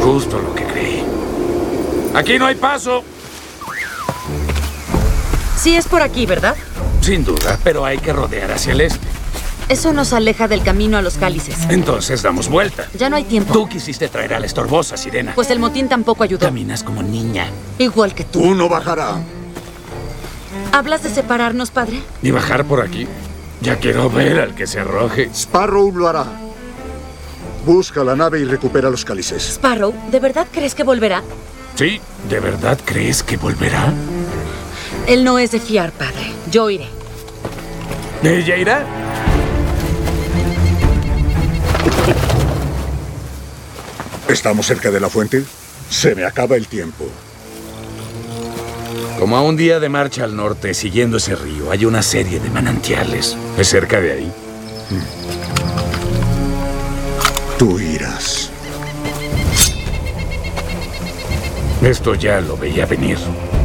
Justo lo que creí. Aquí no hay paso. Sí, es por aquí, ¿verdad? Sin duda, pero hay que rodear hacia el este. Eso nos aleja del camino a los cálices. Entonces damos vuelta. Ya no hay tiempo. Tú quisiste traer a la estorbosa, Sirena. Pues el motín tampoco ayudó. Caminas como niña. Igual que tú. Uno bajará. ¿Hablas de separarnos, padre? ¿Y bajar por aquí? Ya quiero ver al que se arroje. Sparrow lo hará. Busca la nave y recupera los cálices. Sparrow, ¿de verdad crees que volverá? Sí, ¿de verdad crees que volverá? Él no es de fiar, padre. Yo iré. ¿Ella irá? ¿Estamos cerca de la fuente? Se me acaba el tiempo. Como a un día de marcha al norte, siguiendo ese río, hay una serie de manantiales. ¿Es cerca de ahí? Tú irás. Esto ya lo veía venir.